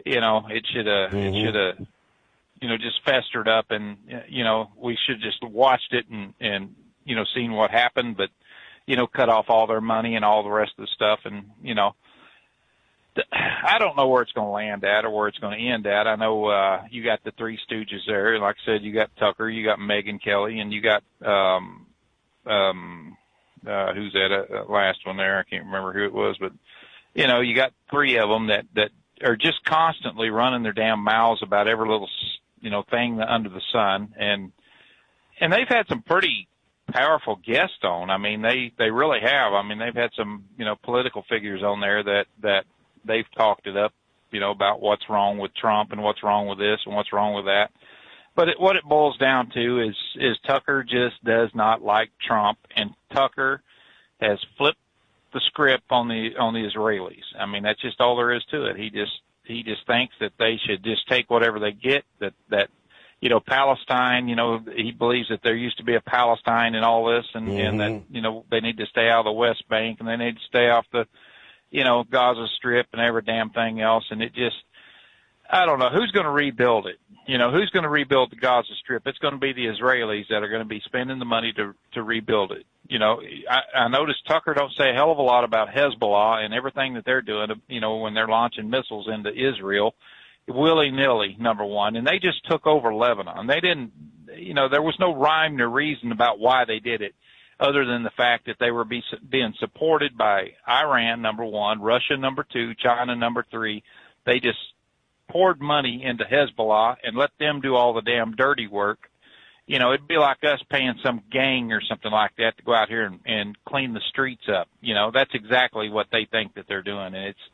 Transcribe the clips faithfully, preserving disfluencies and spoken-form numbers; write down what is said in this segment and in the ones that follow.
you know, it should have, Mm-hmm. it should have, you know, just festered up, and you know, we should just watched it and and you know, seen what happened, but you know, cut off all their money and all the rest of the stuff, and you know. I don't know where it's going to land at or where it's going to end at. I know uh, you got the Three Stooges there. Like I said, you got Tucker, you got Megyn Kelly, and you got um, um, uh, who's that uh, last one there? I can't remember who it was, but you know, you got three of them that that are just constantly running their damn mouths about every little you know thing under the sun, and and they've had some pretty powerful guests on. I mean, they they really have. I mean, they've had some you know political figures on there that that. They've talked it up, you know, about what's wrong with Trump and what's wrong with this and what's wrong with that. But it, what it boils down to is, is Tucker just does not like Trump, and Tucker has flipped the script on the, on the Israelis. I mean, that's just all there is to it. He just, he just thinks that they should just take whatever they get, that, that, you know, Palestine, you know, he believes that there used to be a Palestine and all this, and, mm-hmm. and that, you know, they need to stay out of the West Bank, and they need to stay off the, you know, Gaza Strip and every damn thing else. And it just, I don't know, who's going to rebuild it? You know, who's going to rebuild the Gaza Strip? It's going to be the Israelis that are going to be spending the money to, to rebuild it. You know, I, I noticed Tucker don't say a hell of a lot about Hezbollah and everything that they're doing, you know, when they're launching missiles into Israel, willy-nilly, number one. And they just took over Lebanon. They didn't, you know, there was no rhyme nor reason about why they did it, other than the fact that they were be, being supported by Iran, number one, Russia, number two, China, number three. They just poured money into Hezbollah and let them do all the damn dirty work. You know, it'd be like us paying some gang or something like that to go out here and, and clean the streets up. You know, that's exactly what they think that they're doing. And it's,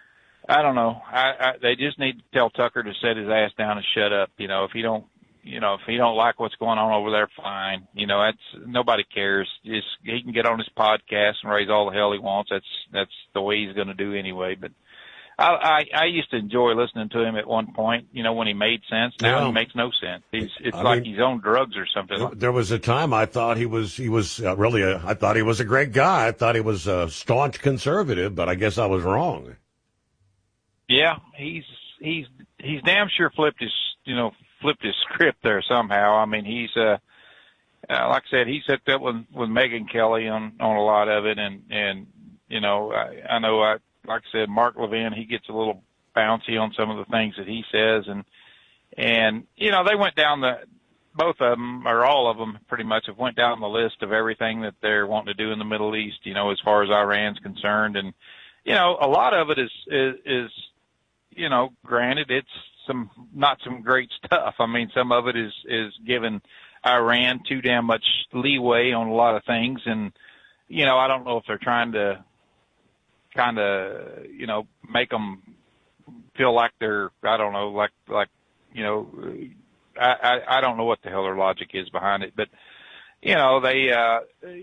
I don't know. I, I, they just need to tell Tucker to set his ass down and shut up. You know, if he don't, You know, if he don't like what's going on over there, fine. You know, that's nobody cares. Just he can get on his podcast and raise all the hell he wants. That's that's the way he's going to do anyway. But I, I I used to enjoy listening to him at one point. You know, when he made sense. Now yeah. he makes no sense. He's it's I like mean, he's on drugs or something. There was a time I thought he was he was uh, really a, I thought he was a great guy. I thought he was a staunch conservative, but I guess I was wrong. Yeah, he's he's he's damn sure flipped his you know. flipped his script there somehow. I mean, he's, uh, uh, like I said, he's hooked up with, with Megyn Kelly on, on a lot of it. And, and, you know, I, I know, I, like I said, Mark Levin, he gets a little bouncy on some of the things that he says. And, and, you know, they went down the, both of them or all of them pretty much have went down the list of everything that they're wanting to do in the Middle East, you know, as far as Iran's concerned. And, you know, a lot of it is, is, is, you know, granted, it's, some not some great stuff. I mean, some of it is is giving Iran too damn much leeway on a lot of things, and you know, I don't know if they're trying to kind of you know make them feel like they're I don't know like like you know I, I I don't know what the hell their logic is behind it, but you know they uh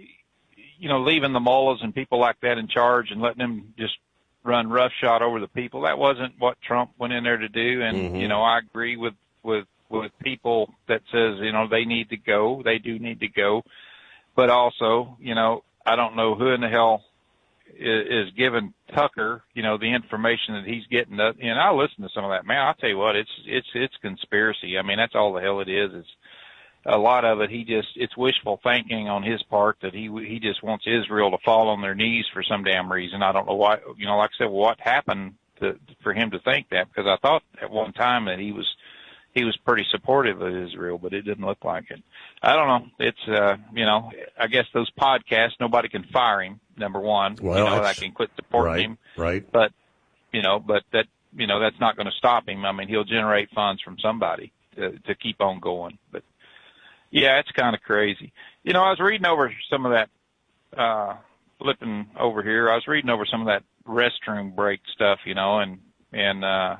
you know leaving the mullahs and people like that in charge and letting them just run roughshod over the people. That wasn't what Trump went in there to do. And, mm-hmm. you know, I agree with, with, with people that says, you know, they need to go. They do need to go. But also, you know, I don't know who in the hell is, is giving Tucker, you know, the information that he's getting. To, and I listen to some of that, man. I'll tell you what, it's, it's, it's conspiracy. I mean, that's all the hell it is. It's, a lot of it, he just, it's wishful thinking on his part that he, he just wants Israel to fall on their knees for some damn reason. I don't know why, you know, like I said, what happened to, for him to think that, because I thought at one time that he was, he was pretty supportive of Israel, but it didn't look like it. I don't know. It's, uh, you know, I guess those podcasts, nobody can fire him, number one. Well, you know, I can quit supporting right, him. Right. But, you know, but that, you know, that's not going to stop him. I mean, he'll generate funds from somebody to, to keep on going. But, yeah, it's kind of crazy. You know, I was reading over some of that, uh, flipping over here. I was reading over some of that restroom break stuff, you know, and, and, uh,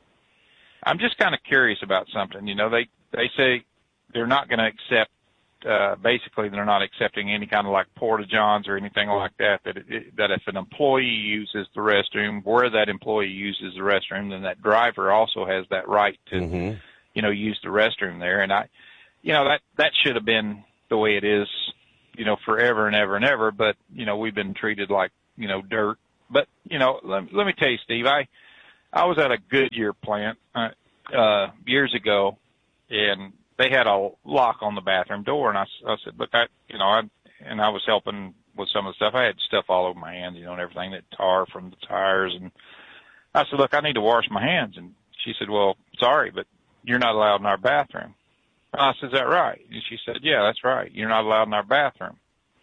I'm just kind of curious about something. You know, they, they say they're not going to accept, uh, basically they're not accepting any kind of like porta-johns or anything like that, that, it, that if an employee uses the restroom, where that employee uses the restroom, then that driver also has that right to, mm-hmm. you know, use the restroom there. And I, you know, that, that should have been the way it is, you know, forever and ever and ever. But, you know, we've been treated like, you know, dirt. But, you know, let, let me tell you, Steve, I, I was at a Goodyear plant uh, uh, years ago, and they had a lock on the bathroom door. And I, I said, look, I, you know, I, and I was helping with some of the stuff. I had stuff all over my hands, you know, and everything that tar from the tires. And I said, look, I need to wash my hands. And she said, well, sorry, but you're not allowed in our bathroom. And I said, is that right? And she said, yeah, that's right. You're not allowed in our bathroom.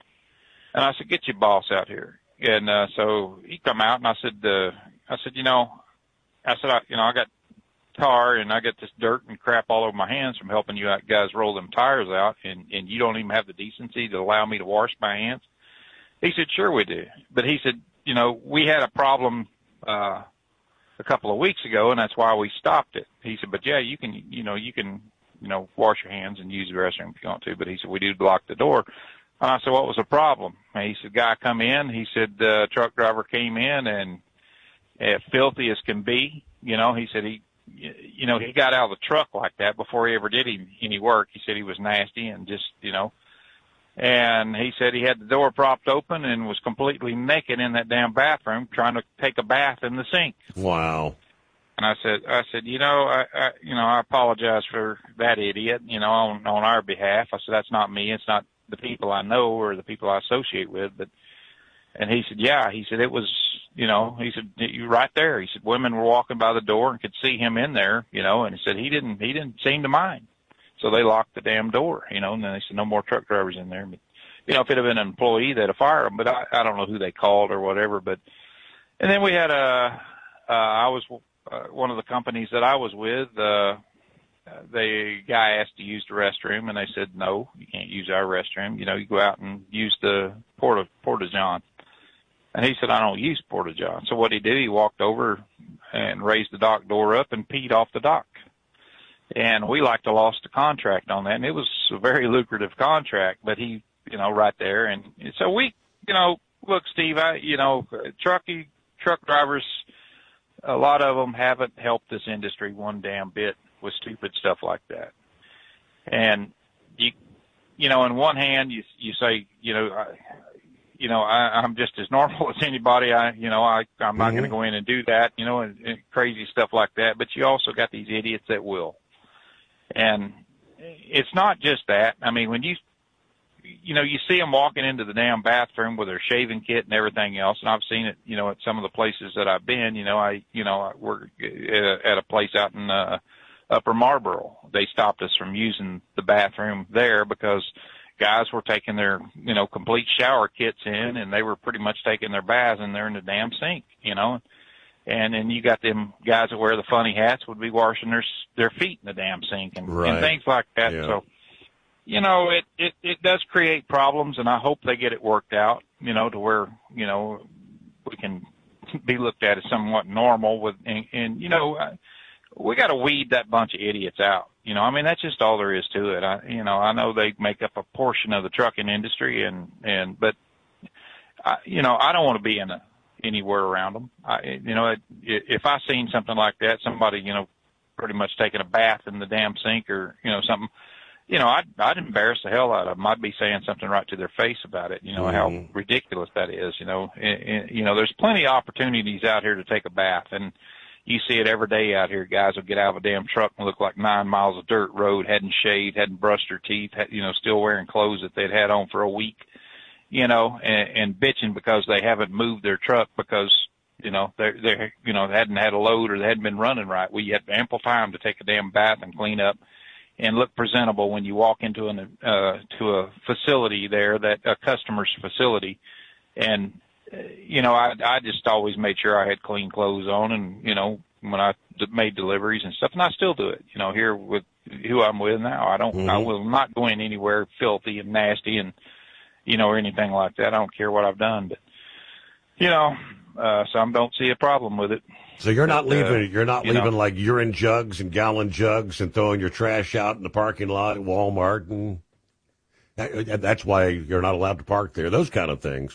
And I said, get your boss out here. And, uh, so he come out and I said, uh, I said, you know, I said, I, you know, I got tar and I got this dirt and crap all over my hands from helping you guys roll them tires out. And, and you don't even have the decency to allow me to wash my hands. He said, sure we do. But he said, you know, we had a problem, uh, a couple of weeks ago and that's why we stopped it. He said, but yeah, you can, you know, you can, you know, wash your hands and use the restroom if you want to. But he said, we do lock the door. And I said, what was the problem? And he said, guy come in. He said, the uh, truck driver came in and uh, filthy as can be. You know, he said he, you know, he got out of the truck like that before he ever did any, any work. He said he was nasty and just, you know, and he said he had the door propped open and was completely naked in that damn bathroom trying to take a bath in the sink. Wow. And I said, I said, you know, I, I, you know, I apologize for that idiot, you know, on, on our behalf. I said, that's not me. It's not the people I know or the people I associate with. But, and he said, yeah, he said, it was, you know, he said, you right there. He said, women were walking by the door and could see him in there, you know, and he said, he didn't, he didn't seem to mind. So they locked the damn door, you know, and then they said, no more truck drivers in there. But, you know, if it had been an employee, they'd have fired him, but I, I don't know who they called or whatever. But, and then we had a, uh, I was, uh, one of the companies that I was with, uh, the guy asked to use the restroom and they said, no, you can't use our restroom. You know, you go out and use the porta, porta john. And he said, I don't use porta john. So what he did, he walked over and raised the dock door up and peed off the dock. And we like to lost the contract on that. And it was a very lucrative contract, but he, you know, right there. And so we, you know, look, Steve, I, you know, trucky truck drivers, a lot of them haven't helped this industry one damn bit with stupid stuff like that. And you, you know, on one hand, you, you say, you know, I, you know, I, I'm just as normal as anybody. I, you know, I, I'm not mm-hmm. going to go in and do that, you know, and, and crazy stuff like that. But you also got these idiots that will. And it's not just that. I mean, when you, you know, you see them walking into the damn bathroom with their shaving kit and everything else. And I've seen it, you know, at some of the places that I've been, you know, I, you know, I work at a place out in, uh, Upper Marlboro. They stopped us from using the bathroom there because guys were taking their, you know, complete shower kits in and they were pretty much taking their baths in there in the damn sink, you know. And then you got them guys that wear the funny hats would be washing their their feet in the damn sink and, right. and things like that. Yeah. So, you know, it, it, it does create problems and I hope they get it worked out, you know, to where, you know, we can be looked at as somewhat normal with, and, and you know, we got to weed that bunch of idiots out. You know, I mean, that's just all there is to it. I, you know, I know they make up a portion of the trucking industry and, and, but, I, you know, I don't want to be in a, anywhere around them. I, you know, if I seen something like that, somebody, you know, pretty much taking a bath in the damn sink or, you know, something, you know, I'd, I'd embarrass the hell out of them. I'd be saying something right to their face about it. You know, mm-hmm. how ridiculous that is, you know, and, and, you know, there's plenty of opportunities out here to take a bath and, you see it every day out here. Guys will get out of a damn truck and look like nine miles of dirt road, hadn't shaved, hadn't brushed their teeth, had, you know, still wearing clothes that they'd had on for a week, you know, and, and bitching because they haven't moved their truck because, you know, they're, they're, you know, they hadn't had a load or they hadn't been running right. Well, you had ample time to take a damn bath and clean up and look presentable when you walk into an, uh, to a facility there, that a customer's facility. And, you know, I, I just always made sure I had clean clothes on and, you know, when I made deliveries and stuff, and I still do it, you know, here with who I'm with now. I don't, mm-hmm. I will not go in anywhere filthy and nasty and, you know, or anything like that. I don't care what I've done, but, you know, uh, some don't see a problem with it. So you're not but, leaving, uh, you're not you leaving know, like urine jugs and gallon jugs and throwing your trash out in the parking lot at Walmart. And that, that's why you're not allowed to park there, those kind of things.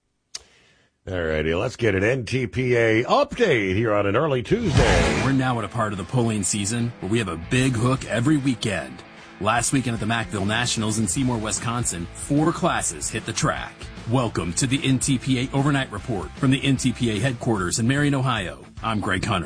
All righty, let's get an N T P A update here on an early Tuesday. We're now at a part of the pulling season where we have a big hook every weekend. Last weekend at the Mackville Nationals in Seymour, Wisconsin, four classes hit the track. Welcome to the N T P A Overnight Report from the N T P A headquarters in Marion, Ohio. I'm Greg Hunter.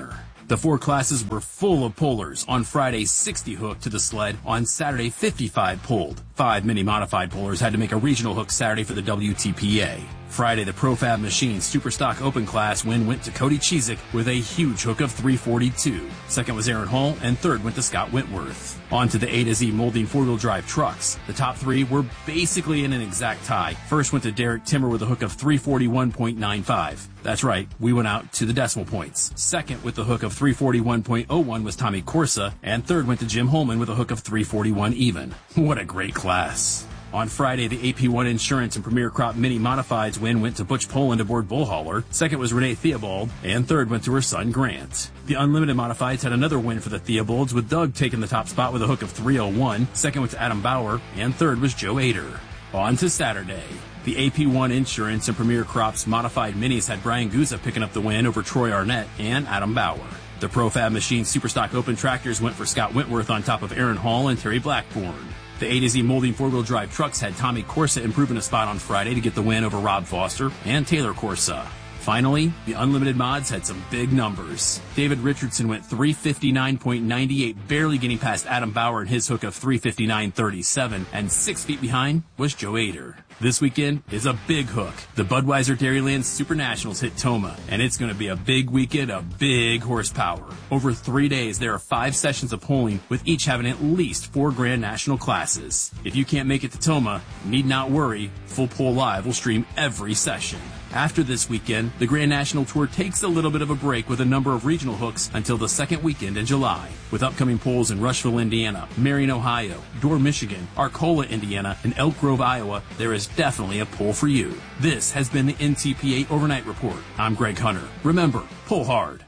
The four classes were full of pullers. On Friday, sixty hooked to the sled. On Saturday, fifty-five pulled. Five mini-modified pullers had to make a regional hook Saturday for the W T P A. Friday, the Profab Machine Superstock Open Class win went to Cody Cheezick with a huge hook of three forty-two. Second was Aaron Hall, and third went to Scott Wentworth. On to the A to Z molding four-wheel drive trucks. The top three were basically in an exact tie. First went to Derek Timmer with a hook of three forty-one point nine five. That's right, we went out to the decimal points. Second with the hook of three forty-one point oh one was Tommy Corsa, and third went to Jim Holman with a hook of three forty-one even. What a great class. On Friday, the A P one Insurance and Premier Crop Mini Modifieds win went to Butch Poland aboard Bullhauler. Second was Renee Theobald, and third went to her son Grant. The Unlimited Modifieds had another win for the Theobalds, with Doug taking the top spot with a hook of three oh one. Second went to Adam Bauer, and third was Joe Ader. On to Saturday. The A P one Insurance and Premier Crops Modified Minis had Brian Guza picking up the win over Troy Arnett and Adam Bauer. The Profab Machine Superstock Open Tractors went for Scott Wentworth on top of Aaron Hall and Terry Blackburn. The A to Z molding four-wheel drive trucks had Tommy Corsa improving a spot on Friday to get the win over Rob Foster and Taylor Corsa. Finally, the Unlimited Mods had some big numbers. David Richardson went three fifty-nine point nine eight, barely getting past Adam Bauer and his hook of three fifty-nine thirty-seven, and six feet behind was Joe Ader. This weekend is a big hook. The Budweiser Dairyland Super Nationals hit Toma, and it's going to be a big weekend of big horsepower. Over three days, there are five sessions of pulling, with each having at least four Grand National classes. If you can't make it to Toma, need not worry. Full Pull Live will stream every session. After this weekend, the Grand National Tour takes a little bit of a break with a number of regional hooks until the second weekend in July. With upcoming pulls in Rushville, Indiana, Marion, Ohio, Dorr, Michigan, Arcola, Indiana, and Elk Grove, Iowa, there is definitely a pull for you. This has been the N T P A Overnight Report. I'm Greg Hunter. Remember, pull hard.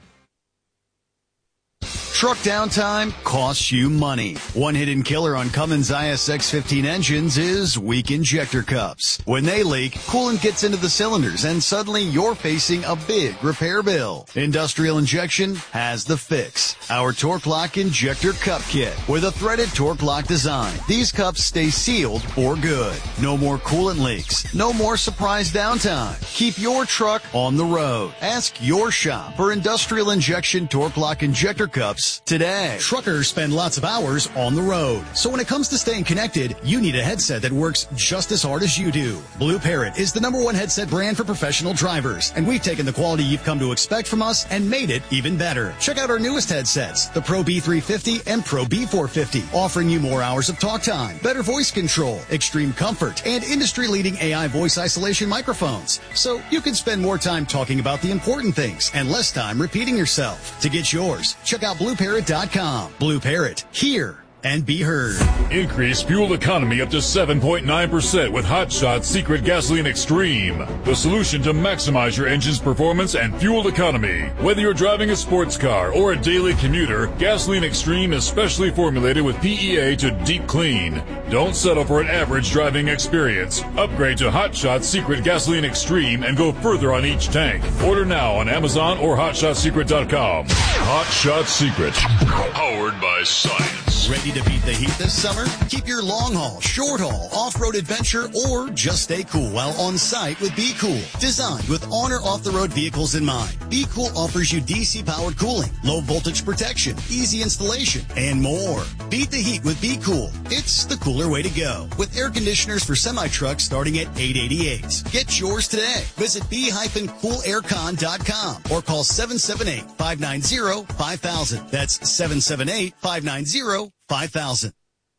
Truck downtime costs you money. One hidden killer on Cummins I S X fifteen engines is weak injector cups. When they leak, coolant gets into the cylinders and suddenly you're facing a big repair bill. Industrial Injection has the fix. Our Torque Lock Injector Cup Kit with a threaded Torque Lock design. These cups stay sealed for good. No more coolant leaks. No more surprise downtime. Keep your truck on the road. Ask your shop for Industrial Injection Torque Lock Injector Cups today. Truckers spend lots of hours on the road. So when it comes to staying connected, you need a headset that works just as hard as you do. Blue Parrot is the number one headset brand for professional drivers, and we've taken the quality you've come to expect from us and made it even better. Check out our newest headsets, the Pro B three fifty and Pro B four fifty, offering you more hours of talk time, better voice control, extreme comfort, and industry-leading A I voice isolation microphones. So you can spend more time talking about the important things and less time repeating yourself. To get yours, check out blue parrot dot com. Blue Parrot, hear and be heard. Increase fuel economy up to seven point nine percent with Hot Shot Secret Gasoline Extreme, the solution to maximize your engine's performance and fuel economy. Whether you're driving a sports car or a daily commuter, Gasoline Extreme is specially formulated with P E A to deep clean. Don't settle for an average driving experience. Upgrade to Hot Shot Secret Gasoline Extreme and go further on each tank. Order now on Amazon or hot shot secret dot com. Hot Shot Secret, powered by science. Ready to beat the heat this summer? Keep your long haul, short haul, off-road adventure, or just stay cool while on site with Be Cool. Designed with on or off-the-road vehicles in mind, Be Cool offers you D C-powered cooling, low voltage protection, easy installation, and more. Beat the heat with Be Cool. It's the cooler way to go. With air conditioners for semi-trucks starting at eight eighty-eight. Get yours today. Visit be cool aircon dot com or call seven seven eight, five nine zero, five thousand. That's seven seven eight, five nine zero, five thousand.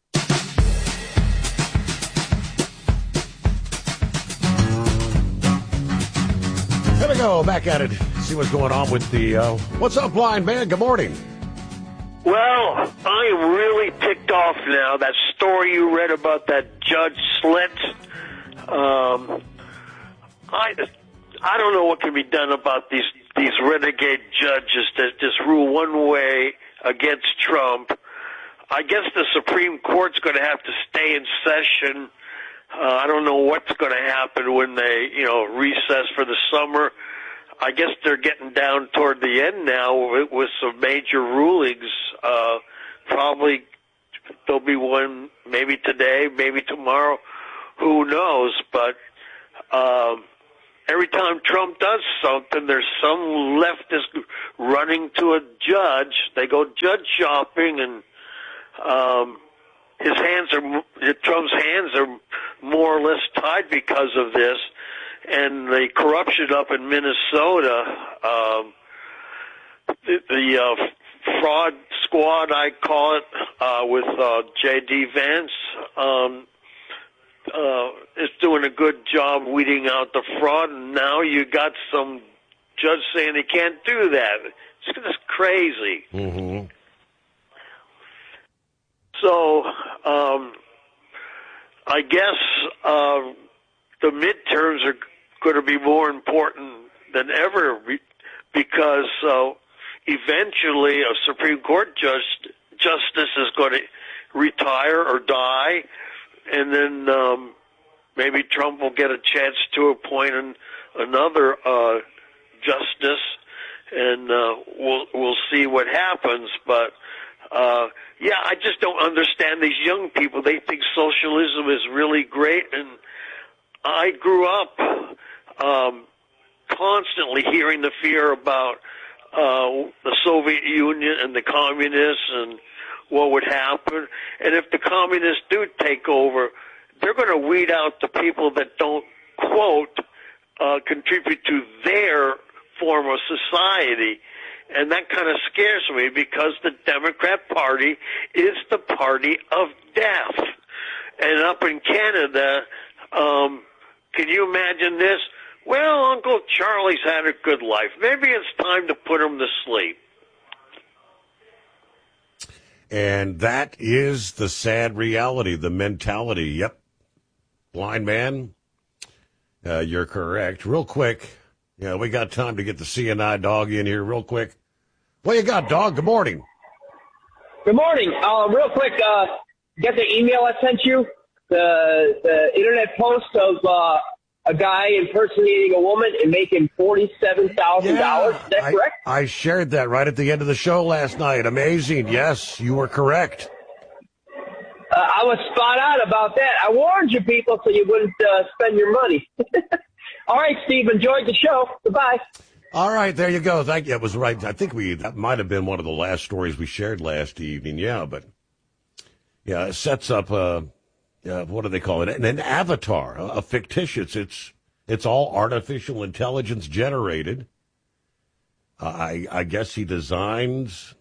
Here we go, back at it. See what's going on with the, uh, what's up, blind man? Good morning. Well, I am really ticked off now. That story you read about that Judge Slint, um, I, I don't know what can be done about these, these renegade judges that just rule one way against Trump. I guess the Supreme Court's going to have to stay in session. Uh, I don't know what's going to happen when they, you know, recess for the summer. I guess they're getting down toward the end now with, with some major rulings. Uh, probably there'll be one maybe today, maybe tomorrow. Who knows? But um, every time Trump does something, there's some leftist running to a judge. They go judge shopping, and um, his hands are Trump's hands are more or less tied because of this. And the corruption up in Minnesota, um, the, the uh, fraud squad, I call it, uh, with uh, J D Vance, um, uh, is doing a good job weeding out the fraud. And now you got some judge saying he can't do that. It's just crazy. Mm-hmm. So, um, I guess uh, the midterms are going to be more important than ever because uh, eventually a Supreme Court judge, justice is going to retire or die, and then um, maybe Trump will get a chance to appoint an, another uh, justice, and uh, we'll we'll see what happens. But uh, yeah, I just don't understand these young people. They think socialism is really great, and I grew up um, constantly hearing the fear about uh, the Soviet Union and the communists and what would happen. And if the communists do take over, they're going to weed out the people that don't, quote, uh, contribute to their form of society. And that kind of scares me because the Democrat Party is the party of death. And up in Canada, um, can you imagine this? Well, Uncle Charlie's had a good life. Maybe it's time to put him to sleep. And that is the sad reality, the mentality. Yep. Blind man, uh, you're correct. Real quick, yeah, we got time to get the C N I dog in here real quick. What you got, dog? Good morning. Good morning. Uh, real quick, uh, get the email I sent you? The, the internet post of uh, a guy impersonating a woman and making forty-seven thousand dollars. Yeah, Is that I, correct? I shared that right at the end of the show last night. Amazing. Yes, you were correct. Uh, I was spot on about that. I warned you people so you wouldn't uh, spend your money. All right, Steve, enjoyed the show. Goodbye. All right, there you go. Thank you. That was right. I think we that might have been one of the last stories we shared last evening. Yeah, but yeah, it sets up uh, uh what do they call it? An, an avatar, a, a fictitious. It's it's all artificial intelligence generated. Uh, I I guess he designs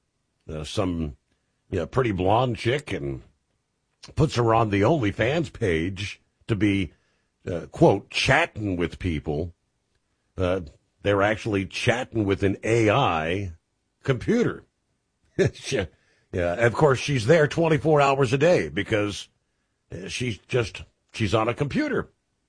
uh, some you know, pretty blonde chick and puts her on the OnlyFans page to be uh, quote chatting with people. Uh, They're actually chatting with an A I computer. Yeah, of course, she's there twenty-four hours a day because she's just, she's on a computer.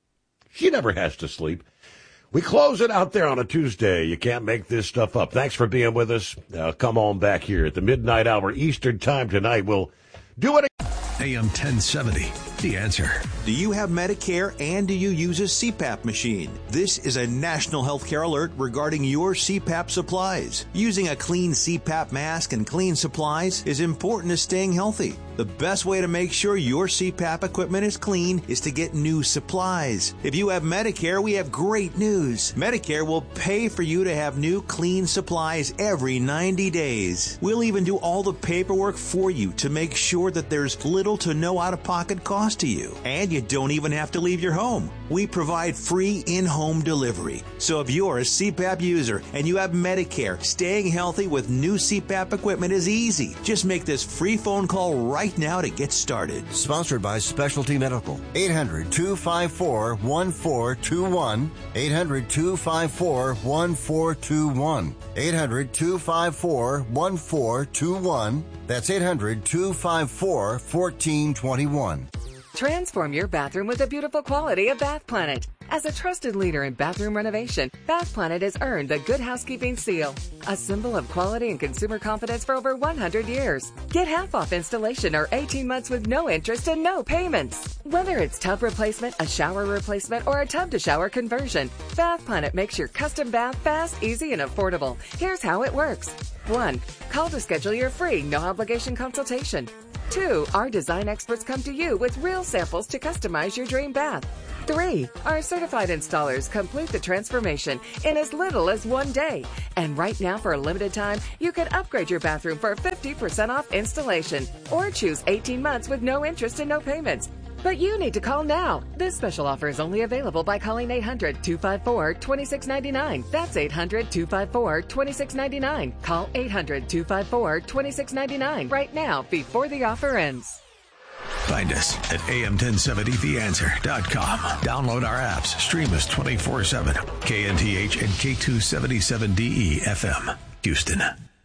She never has to sleep. We close it out there on a Tuesday. You can't make this stuff up. Thanks for being with us. Uh, come on back here at the midnight hour Eastern time tonight. We'll do it again. A M ten seventy, The Answer. Do you have Medicare and do you use a C PAP machine? This is a national healthcare alert regarding your C PAP supplies. Using a clean C PAP mask and clean supplies is important to staying healthy. The best way to make sure your C PAP equipment is clean is to get new supplies. If you have Medicare, we have great news. Medicare will pay for you to have new clean supplies every ninety days. We'll even do all the paperwork for you to make sure that there's little to no out-of-pocket cost to you. And you don't even have to leave your home. We provide free in-home delivery. So if you're a C PAP user and you have Medicare, staying healthy with new C PAP equipment is easy. Just make this free phone call right now to get started. Sponsored by Specialty Medical. eight hundred, two five four, one four two one. eight hundred, two five four, one four two one. eight hundred, two five four, one four two one. That's eight hundred, two five four, one four two one. Transform your bathroom with the beautiful quality of Bath Planet. As a trusted leader in bathroom renovation, Bath Planet has earned the Good Housekeeping seal, a symbol of quality and consumer confidence for over one hundred years. Get half off installation or eighteen months with no interest and no payments. Whether it's tub replacement, a shower replacement, or a tub-to-shower conversion, Bath Planet makes your custom bath fast, easy, and affordable. Here's how it works. One, call to schedule your free, no-obligation consultation. Two, our design experts come to you with real samples to customize your dream bath. Three, our certified installers complete the transformation in as little as one day. And right now, for a limited time, you can upgrade your bathroom for fifty percent off installation or choose eighteen months with no interest and no payments. But you need to call now. This special offer is only available by calling eight hundred, two five four, two six nine nine. That's eight hundred, two five four, two six nine nine. Call eight hundred, two five four, two six nine nine right now before the offer ends. Find us at A M ten seventy the answer dot com. Download our apps. Stream us twenty-four seven. K N T H and K two seventy-seven D E F M. Houston.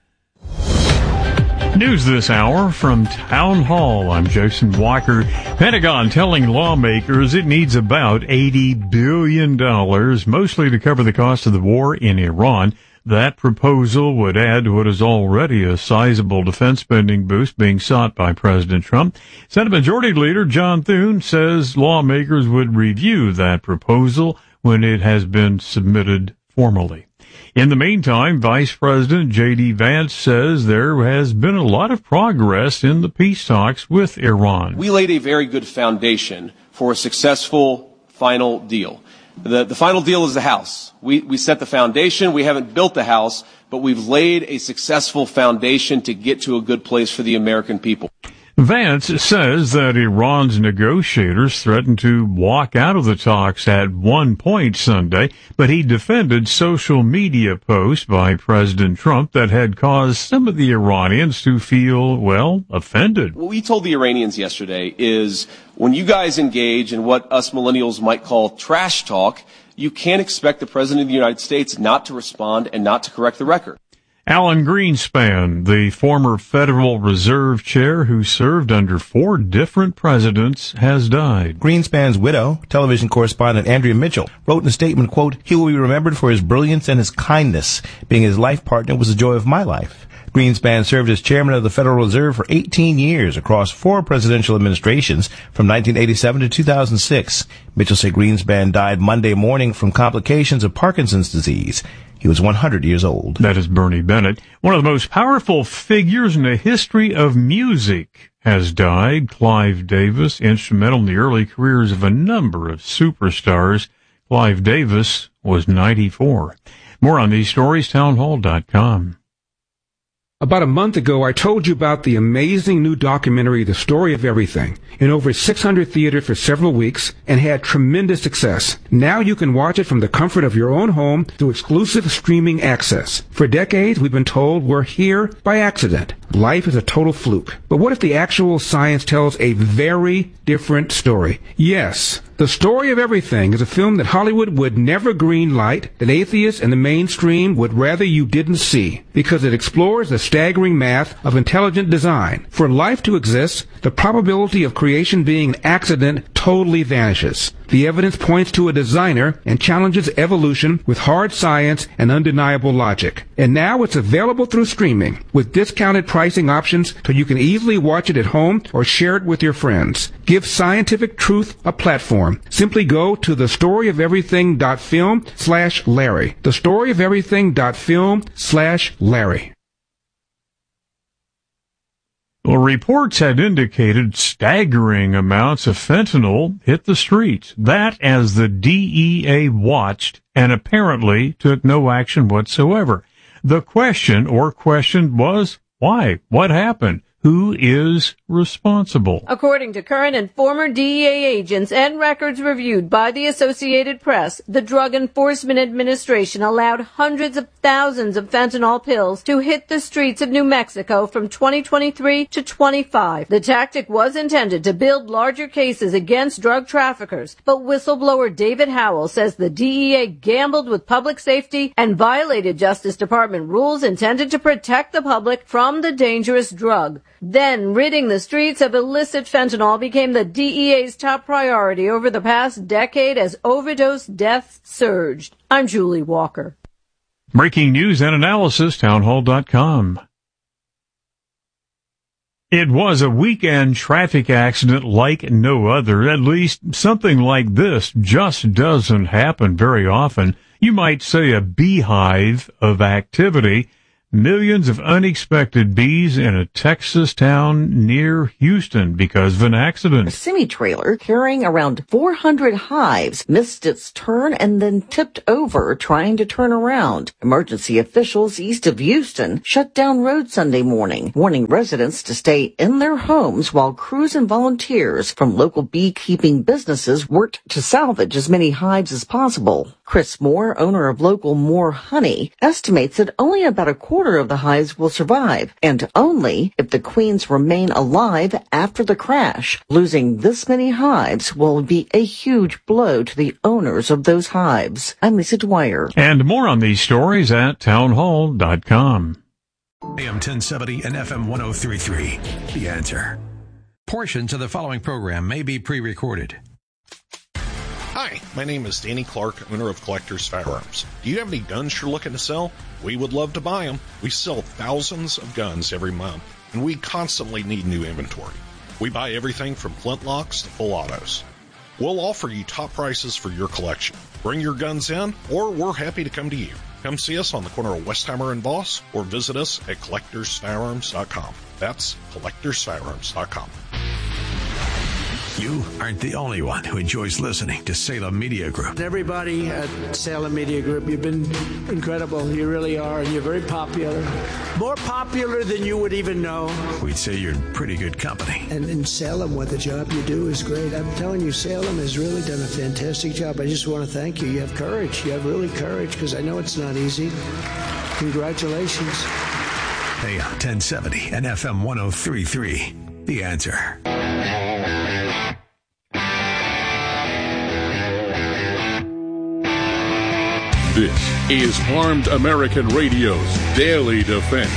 News this hour from Town Hall. I'm Jason Walker. Pentagon telling lawmakers it needs about eighty billion dollars, mostly to cover the cost of the war in Iran. That proposal would add to what is already a sizable defense spending boost being sought by President Trump. Senate Majority Leader John Thune says lawmakers would review that proposal when it has been submitted formally. In the meantime, Vice President J D. Vance says there has been a lot of progress in the peace talks with Iran. We laid a very good foundation for a successful final deal. The, the final deal is the house. We, we set the foundation. We haven't built the house, but we've laid a successful foundation to get to a good place for the American people. Vance says that Iran's negotiators threatened to walk out of the talks at one point Sunday, but he defended social media posts by President Trump that had caused some of the Iranians to feel, well, offended. What we told the Iranians yesterday is when you guys engage in what us millennials might call trash talk, you can't expect the President of the United States not to respond and not to correct the record. Alan Greenspan, the former Federal Reserve Chair who served under four different presidents, has died. Greenspan's widow, television correspondent Andrea Mitchell, wrote in a statement, quote, "He will be remembered for his brilliance and his kindness. Being his life partner was the joy of my life." Greenspan served as chairman of the Federal Reserve for eighteen years across four presidential administrations from nineteen eighty-seven to two thousand six. Mitchell said Greenspan died Monday morning from complications of Parkinson's disease. He was one hundred years old. That is Bernie Bennett. One of the most powerful figures in the history of music has died. Clive Davis, instrumental in the early careers of a number of superstars. Clive Davis was ninety-four. More on these stories, town hall dot com. About a month ago, I told you about the amazing new documentary, The Story of Everything, in over six hundred theaters for several weeks and had tremendous success. Now you can watch it from the comfort of your own home through exclusive streaming access. For decades, we've been told we're here by accident. Life is a total fluke. But what if the actual science tells a very different story? Yes. The Story of Everything is a film that Hollywood would never greenlight, that atheists and the mainstream would rather you didn't see, because it explores the staggering math of intelligent design. For life to exist, the probability of creation being an accident totally vanishes. The evidence points to a designer and challenges evolution with hard science and undeniable logic. And now it's available through streaming with discounted pricing options so you can easily watch it at home or share it with your friends. Give scientific truth a platform. Simply go to thestoryoferything.film slash Larry. Thestoryoferything.film slash Larry. Well, reports had indicated staggering amounts of fentanyl hit the streets. That as the D E A watched and apparently took no action whatsoever. The question or question was, why? What happened? Who is responsible? According to current and former D E A agents and records reviewed by the Associated Press, the Drug Enforcement Administration allowed hundreds of thousands of fentanyl pills to hit the streets of New Mexico from twenty twenty-three to twenty-five. The tactic was intended to build larger cases against drug traffickers, but whistleblower David Howell says the D E A gambled with public safety and violated Justice Department rules intended to protect the public from the dangerous drug. Then, ridding the streets of illicit fentanyl became the D E A's top priority over the past decade as overdose deaths surged. I'm Julie Walker. Breaking news and analysis, town hall dot com. It was a weekend traffic accident like no other. At least something like this just doesn't happen very often. You might say a beehive of activity. Millions of unexpected bees in a Texas town near Houston because of an accident. A semi-trailer carrying around four hundred hives missed its turn and then tipped over trying to turn around. Emergency officials east of Houston shut down roads Sunday morning, warning residents to stay in their homes while crews and volunteers from local beekeeping businesses worked to salvage as many hives as possible. Chris Moore, owner of local Moore Honey, estimates that only about a quarter of the hives will survive, and only if the queens remain alive after the crash. Losing this many hives will be a huge blow to the owners of those hives. I'm Lisa Dwyer. And more on these stories at townhall dot com. A M ten seventy and F M ten thirty-three. The Answer. Portions of the following program may be pre-recorded. Hi, my name is Danny Clark, owner of Collector's Firearms. Do you have any guns you're looking to sell? We would love to buy them. We sell thousands of guns every month, and we constantly need new inventory. We buy everything from flintlocks to full autos. We'll offer you top prices for your collection. Bring your guns in, or we're happy to come to you. Come see us on the corner of Westheimer and Voss, or visit us at collectors firearms dot com. That's collectors firearms dot com. You aren't the only one who enjoys listening to Salem Media Group. Everybody at Salem Media Group, you've been incredible. You really are, and you're very popular. More popular than you would even know. We'd say you're in pretty good company. And in Salem, what the job you do is great. I'm telling you, Salem has really done a fantastic job. I just want to thank you. You have courage. You have really courage, because I know it's not easy. Congratulations. A M ten seventy and F M ten thirty-three. The Answer. This is Armed American Radio's Daily Defense.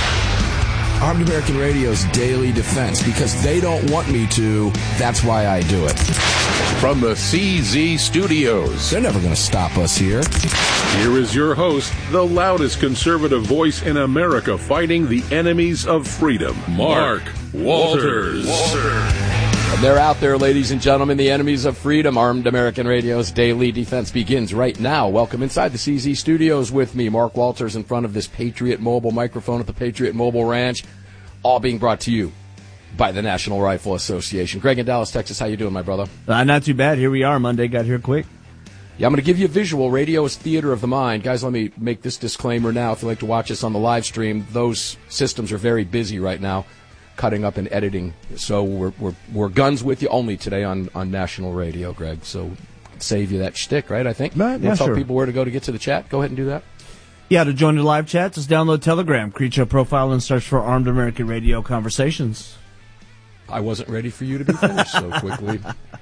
Armed American Radio's Daily Defense, because they don't want me to, that's why I do it. From the C Z Studios. They're never going to stop us here. Here is your host, the loudest conservative voice in America fighting the enemies of freedom, Mark Walters. Walters. And they're out there, ladies and gentlemen, the enemies of freedom. Armed American Radio's Daily Defense begins right now. Welcome inside the C Z Studios with me, Mark Walters, in front of this Patriot Mobile microphone at the Patriot Mobile Ranch, all being brought to you by the National Rifle Association. Greg in Dallas, Texas, how you doing, my brother? Uh, not too bad. Here we are. Monday got here quick. Yeah, I'm going to give you a visual. Radio is theater of the mind. Guys, let me make this disclaimer now. If you'd like to watch us on the live stream, those systems are very busy right now, cutting up and editing. So we're we're, we're guns with you only today on, on national radio, Greg. So save you that shtick, right, I think? Right, yeah, tell sure. people where to go to get to the chat. Go ahead and do that. Yeah, to join the live chat, just download Telegram, create your profile, and search for Armed American Radio Conversations. I wasn't ready for you to be finished so quickly.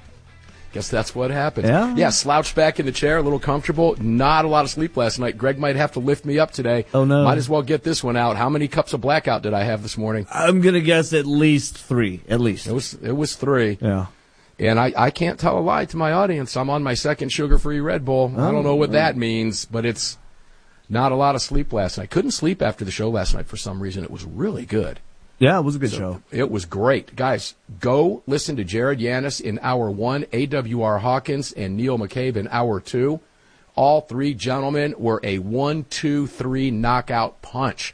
Guess that's what happened. Yeah. Yeah, slouched back in the chair, a little comfortable. Not a lot of sleep last night. Greg might have to lift me up today. Oh, no. Might as well get this one out. How many cups of blackout did I have this morning? I'm going to guess at least three. At least. It was it was three. Yeah. And I, I can't tell a lie to my audience. I'm on my second sugar-free Red Bull. Oh, I don't know what that means, but it's not a lot of sleep last night. Couldn't sleep after the show last night for some reason. It was really good. Yeah, it was a good so show. It was great. Guys, go listen to Jared Yanis in hour one, A W R Hawkins and Neil McCabe in hour two. All three gentlemen were a one, two, three knockout punch.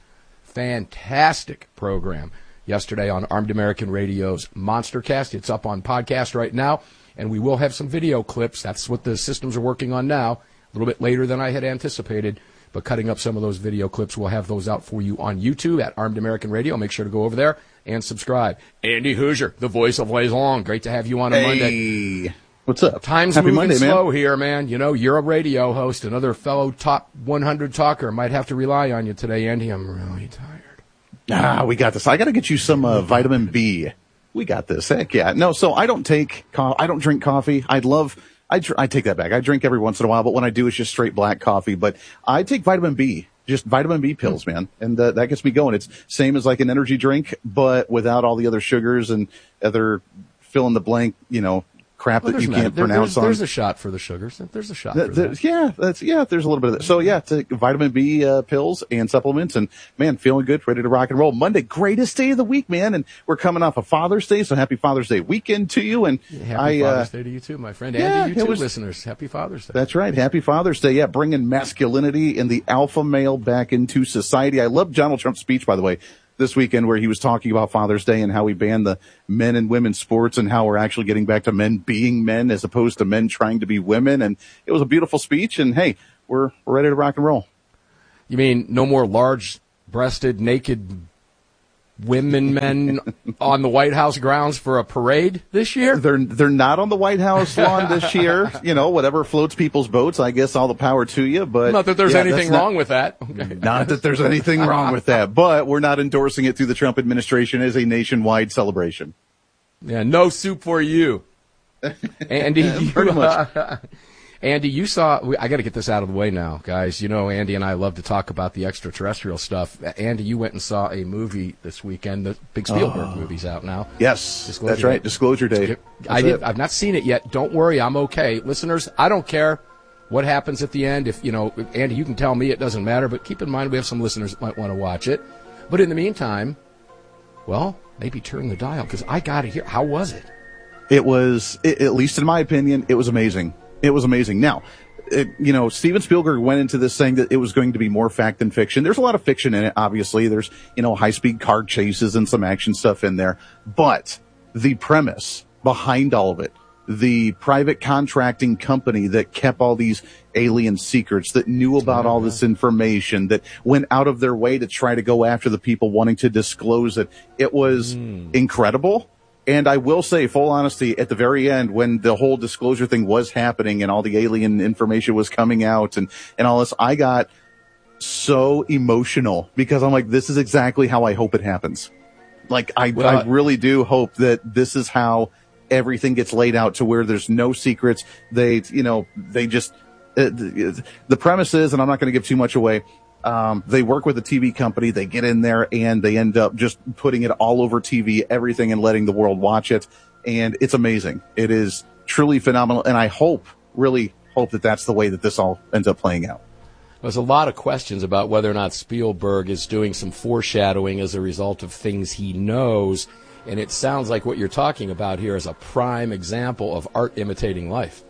Fantastic program yesterday on Armed American Radio's Monstercast. It's up on podcast right now, and we will have some video clips. That's what the systems are working on now, a little bit later than I had anticipated. But cutting up some of those video clips, we'll have those out for you on YouTube at Armed American Radio. Make sure to go over there and subscribe. Andy Hoosier, the voice of Laison. Great to have you on a hey. Monday. What's up? Time's Happy moving Monday, slow man. here, man. You know, you're a radio host. Another fellow top one hundred talker. Might have to rely on you today, Andy. I'm really tired. Ah, we got this. I got to get you some uh, vitamin B. We got this. Heck yeah. No, so I don't take, co- I don't drink coffee. I'd love... I, dr- I take that back. I drink every once in a while, but when I do, it's just straight black coffee. But I take vitamin B, just vitamin B pills, man. And uh, that gets me going. It's same as like an energy drink, but without all the other sugars and other fill in the blank, you know, crap well, that you not, can't there, pronounce there's, on. There's a shot for the sugars. There's a shot The, for the, that. Yeah, that's yeah. There's a little bit of that. So yeah, to vitamin B uh, pills and supplements, and man, feeling good, ready to rock and roll. Monday, greatest day of the week, man, and we're coming off of Father's Day, so happy Father's Day weekend to you. And Yeah, happy I, Father's uh, Day to you too, my friend, yeah, and to you it too, was- listeners. Happy Father's Day. That's right. Happy Father's Day. Yeah, bringing masculinity and the alpha male back into society. I love Donald Trump's speech, by the way, this weekend, where he was talking about Father's Day and how we banned the men and women's sports and how we're actually getting back to men being men as opposed to men trying to be women. And it was a beautiful speech. And hey, we're, we're ready to rock and roll. You mean no more large-breasted, naked women, men on the White House grounds for a parade this year? They're they're not on the White House lawn this year. You know, whatever floats people's boats. I guess all the power to you. But Not that there's yeah, anything that's not- wrong with that. Okay. Not that there's anything wrong with that, but we're not endorsing it through the Trump administration as a nationwide celebration. Yeah, no soup for you. Andy, you, Pretty much. uh, Andy, you saw, we, I got to get this out of the way now, guys. You know, Andy and I love to talk about the extraterrestrial stuff. Andy, you went and saw a movie this weekend. The big Spielberg Oh. movie's out now. Yes, Disclosure that's right. Day. Disclosure Day. I That's did. it. I've not seen it yet. Don't worry, I'm okay. Listeners, I don't care what happens at the end. If you know, Andy, you can tell me it doesn't matter. But keep in mind, we have some listeners that might want to watch it. But in the meantime, well, maybe turn the dial because I got to hear. How was it? It was, it, at least in my opinion, it was amazing. It was amazing. Now, it, you know, Steven Spielberg went into this saying that it was going to be more fact than fiction. There's a lot of fiction in it, obviously. There's, you know, high-speed car chases and some action stuff in there. But the premise behind all of it, the private contracting company that kept all these alien secrets, that knew about all this information, that went out of their way to try to go after the people wanting to disclose it, it was incredible. And I will say, full honesty, at the very end, when the whole disclosure thing was happening and all the alien information was coming out and, and all this, I got so emotional because I'm like, this is exactly how I hope it happens. Like, I, Well, I really do hope that this is how everything gets laid out to where there's no secrets. They, you know, they just, uh, the, the premise is, and I'm not going to give too much away, Um, they work with a T V company, they get in there and they end up just putting it all over T V, everything, and letting the world watch it. And it's amazing. It is truly phenomenal. And I hope, really hope that that's the way that this all ends up playing out. There's a lot of questions about whether or not Spielberg is doing some foreshadowing as a result of things he knows. And it sounds like what you're talking about here is a prime example of art imitating life.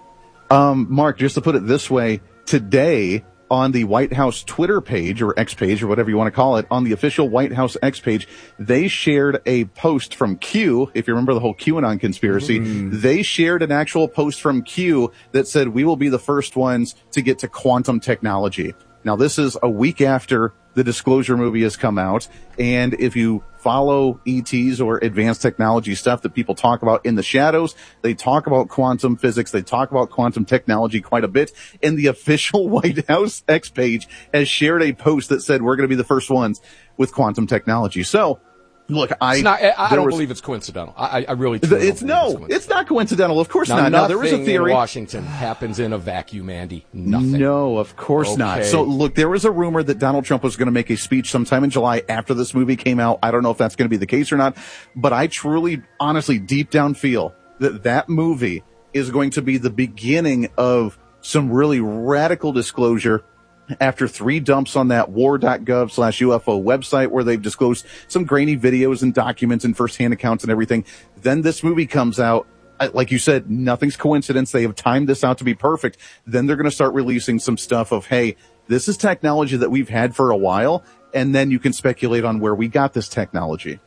Um, Mark, just to put it this way, today, on the White House Twitter page or X page or whatever you want to call it, on the official White House X page, they shared a post from Q. If you remember the whole QAnon conspiracy, mm. they shared an actual post from Q that said, we will be the first ones to get to quantum technology. Now, this is a week after the Disclosure movie has come out. And if you follow E Ts or advanced technology stuff that people talk about in the shadows, they talk about quantum physics. They talk about quantum technology quite a bit. And the official White House X page has shared a post that said, we're going to be the first ones with quantum technology. So, look, I, it's not, I, I don't was, believe it's coincidental. I, I really it's don't it's no, it's, it's not coincidental. Of course now, not. Now, there was a theory. In Washington happens in a vacuum, Andy. Nothing. No, of course okay. not. So, look, there was a rumor that Donald Trump was going to make a speech sometime in July after this movie came out. I don't know if that's going to be the case or not, but I truly, honestly, deep down feel that that movie is going to be the beginning of some really radical disclosure after three dumps on that war.gov slash UFO website where they've disclosed some grainy videos and documents and firsthand accounts and everything. Then this movie comes out. Like you said, nothing's coincidence. They have timed this out to be perfect. Then they're going to start releasing some stuff of, hey, this is technology that we've had for a while. And then you can speculate on where we got this technology.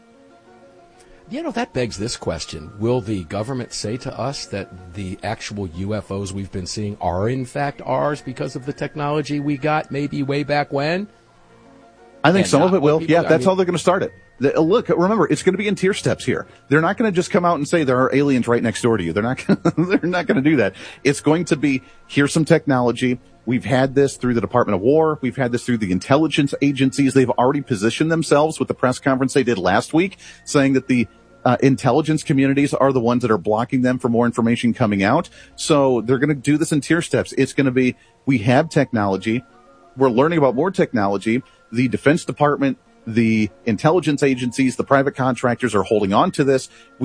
You know, that begs this question. Will the government say to us that the actual U F Os we've been seeing are in fact ours because of the technology we got maybe way back when? I think and some of it will. People, yeah, I that's mean, how they're going to start it. The, look, remember, it's going to be in tier steps here. They're not going to just come out and say there are aliens right next door to you. They're not. They're not going to do that. It's going to be, here's some technology. We've had this through the Department of War. We've had this through the intelligence agencies. They've already positioned themselves with the press conference they did last week, saying that the uh, intelligence communities are the ones that are blocking them for more information coming out. So they're going to do this in tier steps. It's going to be, we have technology. We're learning about more technology. The Defense Department, the intelligence agencies, the private contractors are holding on to this. We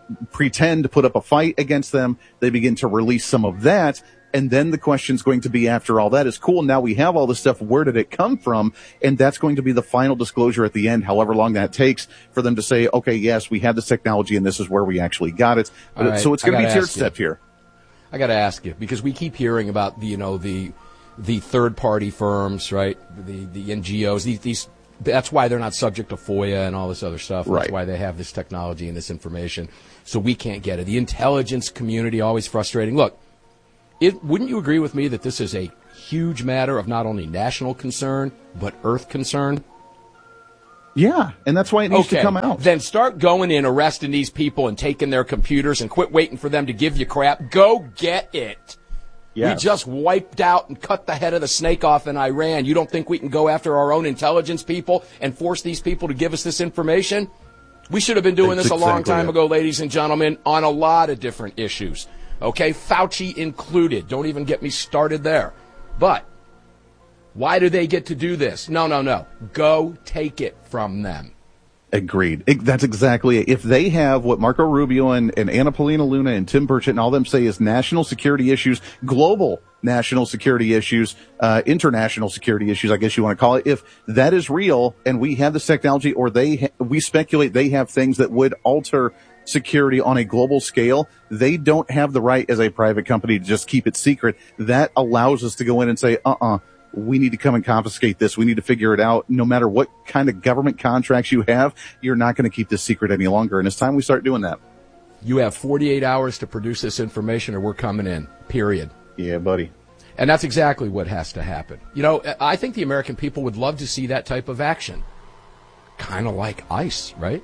pretend to put up a fight against them. They begin to release some of that. And then the question's going to be, after all that is cool, now we have all this stuff, where did it come from? And that's going to be the final disclosure at the end, however long that takes for them to say, okay, yes, we have this technology and this is where we actually got it. Right, so it's going to be tiered step here. I got to ask you, because we keep hearing about the, you know, the the third-party firms, right, the the N G Os, these, these that's why they're not subject to FOIA and all this other stuff. That's right. Why they have this technology and this information. So we can't get it. The intelligence community, always frustrating. Look, It, wouldn't you agree with me that this is a huge matter of not only national concern, but Earth concern? Yeah, and that's why it needs okay, to come out. Then start going in, arresting these people and taking their computers and quit waiting for them to give you crap. Go get it. Yes. We just wiped out and cut the head of the snake off in Iran. You don't think we can go after our own intelligence people and force these people to give us this information? We should have been doing that's this a exactly long time it. ago, ladies and gentlemen, on a lot of different issues. Okay, Fauci included. Don't even get me started there. But why do they get to do this? No, no, no. Go take it from them. Agreed. It, that's exactly it. If they have what Marco Rubio and, and Anna Paulina Luna and Tim Burchett and all them say is national security issues, global national security issues, uh, international security issues, I guess you want to call it. If that is real and we have this technology, or they ha- we speculate they have things that would alter security on a global scale, they don't have the right as a private company to just keep it secret. That allows us to go in and say, uh-uh, we need to come and confiscate this. We need to figure it out. No matter what kind of government contracts you have, you're not going to keep this secret any longer. And it's time we start doing that. You have forty-eight hours to produce this information or we're coming in, period. Yeah, buddy. And that's exactly what has to happen. You know, I think the American people would love to see that type of action. Kind of like ICE, right?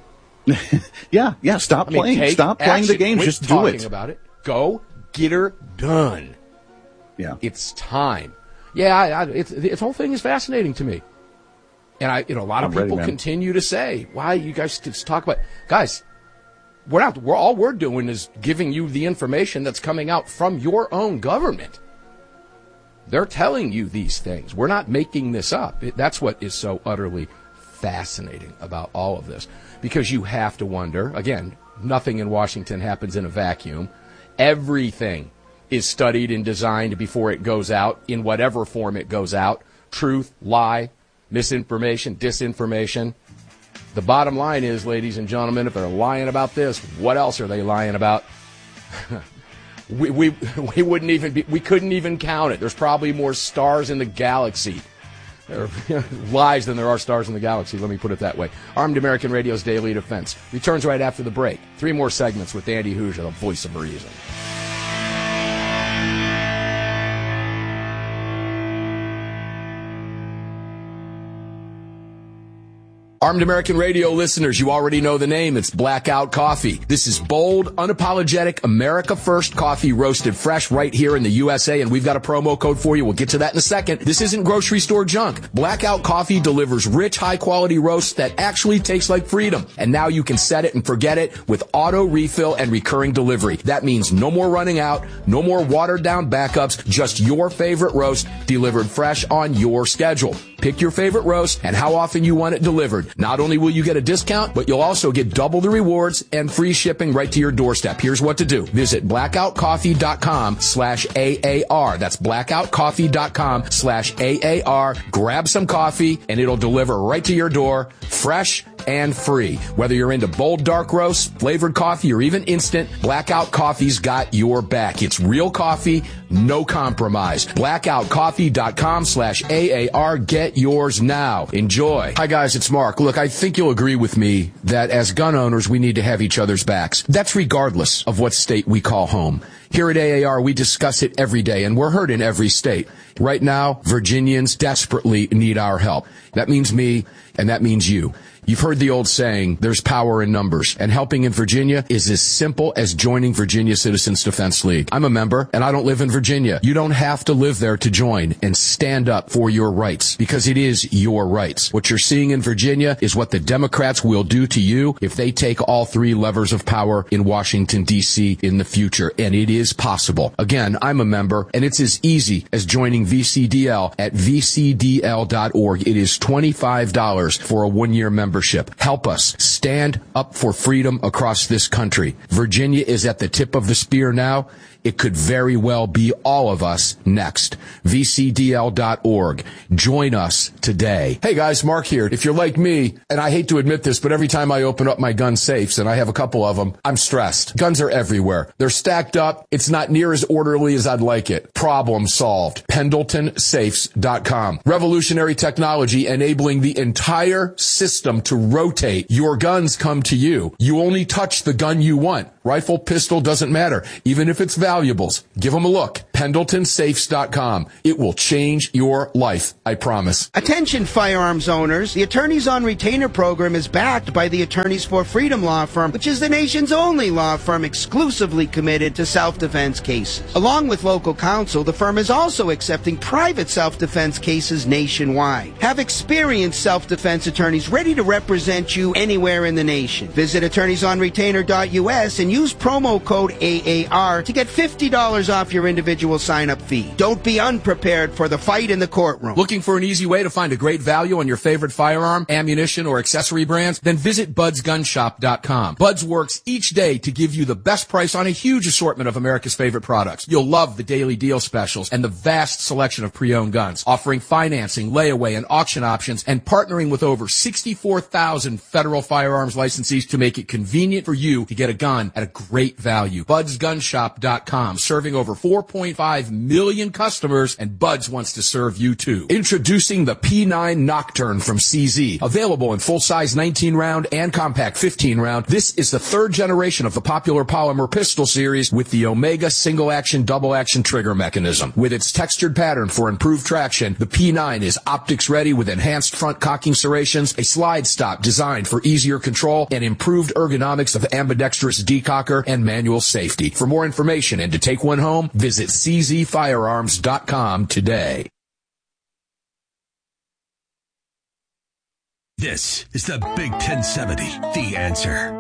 yeah, yeah. Stop I mean, playing. Stop playing action. the game. Quit Just do talking it. About it. Go get her done. Yeah, it's time. Yeah, I, I, it's this whole thing is fascinating to me, and I, you know, a lot of I'm people ready, continue to say, "Why you guys just talk about guys?" We're not. We're all we're doing is giving you the information that's coming out from your own government. They're telling you these things. We're not making this up. It, that's what is so utterly fascinating about all of this. Because you have to wonder, again, nothing in Washington happens in a vacuum. Everything is studied and designed before it goes out, in whatever form it goes out. Truth, lie, misinformation, disinformation. The bottom line is, ladies and gentlemen, if they're lying about this, what else are they lying about? we, we, we wouldn't even be, we couldn't even count it. There's probably more stars in the galaxy. There are lies than there are stars in the galaxy, let me put it that way. Armed American Radio's Daily Defense returns right after the break. Three more segments with Andy Hoosier, the voice of reason. Armed American Radio listeners, you already know the name. It's Blackout Coffee. This is bold, unapologetic, America First coffee roasted fresh right here in the U S A, and we've got a promo code for you. We'll get to that in a second. This isn't grocery store junk. Blackout Coffee delivers rich, high-quality roasts that actually taste like freedom. And now you can set it and forget it with auto refill and recurring delivery. That means no more running out, no more watered-down backups, just your favorite roast delivered fresh on your schedule. Pick your favorite roast and how often you want it delivered. Not only will you get a discount, but you'll also get double the rewards and free shipping right to your doorstep. Here's what to do. Visit blackoutcoffee.com slash AAR. That's blackoutcoffee.com slash AAR. Grab some coffee and it'll deliver right to your door, fresh and free. Whether you're into bold dark roasts, flavored coffee, or even instant, Blackout Coffee's got your back. It's real coffee, no compromise. blackoutcoffee.com slash AAR. Get yours now. Enjoy. Hi guys, it's Mark. Look, I think you'll agree with me that as gun owners, we need to have each other's backs. That's regardless of what state we call home. Here at A A R, we discuss it every day, and we're heard in every state. Right now, Virginians desperately need our help. That means me, and that means you. You've heard the old saying, there's power in numbers, and helping in Virginia is as simple as joining Virginia Citizens Defense League. I'm a member, and I don't live in Virginia. You don't have to live there to join and stand up for your rights, because it is your rights. What you're seeing in Virginia is what the Democrats will do to you if they take all three levers of power in Washington, D C in the future, and it is possible. Again, I'm a member, and it's as easy as joining V C D L at v c d l dot org. It is twenty-five dollars for a one-year membership. membership. Help us stand up for freedom across this country. Virginia is at the tip of the spear now. It could very well be all of us next. V C D L dot org. Join us today. Hey guys, Mark here. If you're like me, and I hate to admit this, but every time I open up my gun safes, and I have a couple of them, I'm stressed. Guns are everywhere. They're stacked up. It's not near as orderly as I'd like it. Problem solved. Pendleton Safes dot com. Revolutionary technology enabling the entire system to rotate. Your guns come to you. You only touch the gun you want. Rifle, pistol, doesn't matter. Even if it's valuables, give them a look. Pendleton Safes dot com. It will change your life, I promise. Attention firearms owners. The Attorneys on Retainer program is backed by the Attorneys for Freedom law firm, which is the nation's only law firm exclusively committed to self-defense cases. Along with local counsel, the firm is also accepting private self-defense cases nationwide. Have experienced self-defense attorneys ready to represent you anywhere in the nation. Visit attorneys on retainer dot U S and use promo code A A R to get fifty dollars off your individual sign-up fee. Don't be unprepared for the fight in the courtroom. Looking for an easy way to find a great value on your favorite firearm, ammunition, or accessory brands? Then visit buds gun shop dot com. Buds works each day to give you the best price on a huge assortment of America's favorite products. You'll love the daily deal specials and the vast selection of pre-owned guns, offering financing, layaway, and auction options, and partnering with over sixty-four thousand federal firearms licensees to make it convenient for you to get a gun at a great value. buds gun shop dot com, serving over four point five million customers, and Buds wants to serve you too. Introducing the P nine Nocturne from C Z. Available in full-size nineteen round and compact fifteen round, this is the third generation of the popular polymer pistol series with the Omega single-action, double-action trigger mechanism. With its textured pattern for improved traction, the P nine is optics-ready with enhanced front cocking serrations, a slide stop designed for easier control, and improved ergonomics of ambidextrous decocker and manual safety. For more information and to take one home, visit c z firearms dot com today. This is the Big ten seventy, The Answer.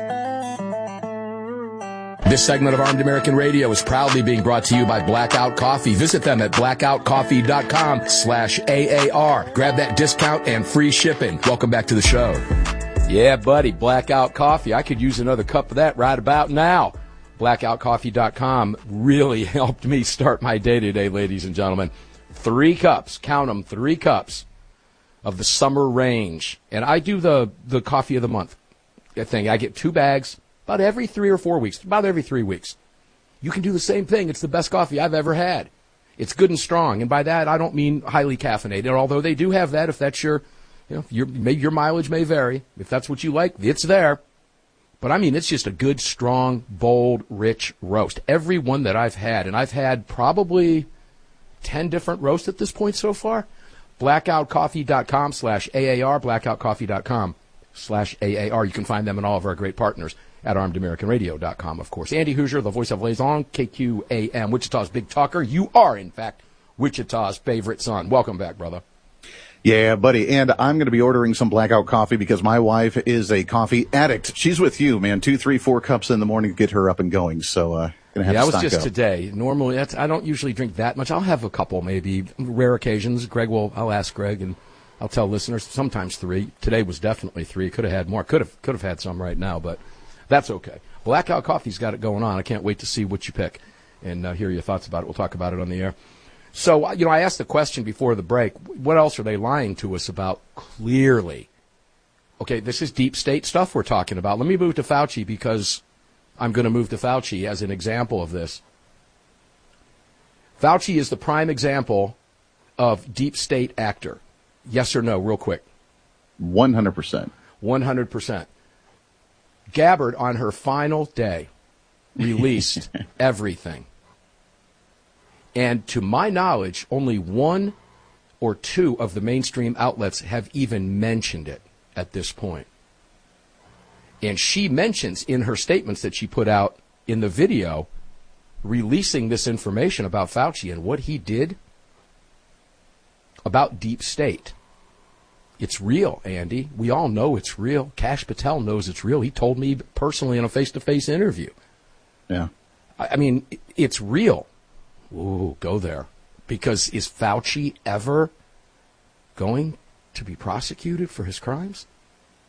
This segment of Armed American Radio is proudly being brought to you by Blackout Coffee. Visit them at blackout coffee dot com slash A A R. Grab that discount and free shipping. Welcome back to the show. Yeah, buddy, Blackout Coffee. I could use another cup of that right about now. blackout coffee dot com really helped me start my day today, ladies and gentlemen. Three cups, count them, three cups of the summer range. And I do the, the coffee of the month thing. I get two bags about every three or four weeks, about every three weeks. You can do the same thing. It's the best coffee I've ever had. It's good and strong. And by that, I don't mean highly caffeinated, although they do have that if that's your, you know, your, maybe your mileage may vary. If that's what you like, it's there. But I mean, it's just a good, strong, bold, rich roast. Every one that I've had, and I've had probably ten different roasts at this point so far. blackout coffee dot com slash A A R, blackout coffee dot com slash A A R. You can find them and all of our great partners at armed american radio dot com, of course. Andy Hoosier, the voice of Liaison, K Q A M, Wichita's Big Talker. You are, in fact, Wichita's favorite son. Welcome back, brother. Yeah, buddy. And I'm going to be ordering some Blackout coffee because my wife is a coffee addict. She's with you, man. Two, three, four cups in the morning to get her up and going. So, uh, gonna have yeah, to I was stock just up. today. Normally, that's, I don't usually drink that much. I'll have a couple, maybe rare occasions. Greg will. I'll ask Greg, and I'll tell listeners. Sometimes three. Today was definitely three. Could have had more. Could have could have had some right now, but that's okay. Blackout Coffee's got it going on. I can't wait to see what you pick and uh, hear your thoughts about it. We'll talk about it on the air. So, you know, I asked the question before the break, what else are they lying to us about clearly? Okay, this is deep state stuff we're talking about. Let me move to Fauci because I'm going to move to Fauci as an example of this. Fauci is the prime example of deep state actor. Yes or no, real quick? one hundred percent. one hundred percent. Gabbard, on her final day, released everything. And to my knowledge, only one or two of the mainstream outlets have even mentioned it at this point. And she mentions in her statements that she put out in the video, releasing this information about Fauci and what he did about deep state. It's real, Andy. We all know it's real. Kash Patel knows it's real. He told me personally in a face-to-face interview. Yeah. I mean, it's real. Ooh, go there. Because is Fauci ever going to be prosecuted for his crimes?